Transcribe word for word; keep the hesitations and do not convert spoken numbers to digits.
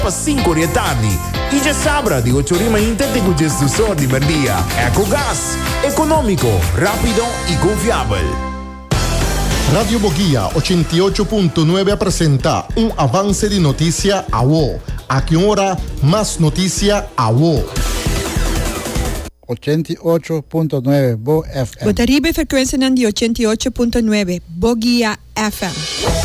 cinco da tarde. E já sabe, de ocho rima intente com gestor de merdia. EcoGás, económico, rápido y confiable. Radio Boguía ochenta y ocho punto nueve presenta un avance de noticia a vos. A qué hora más noticia a vos. ochenta y ocho punto nueve Bo F M. Botaribe frecuencia de ochenta y ocho punto nueve Boguía F M.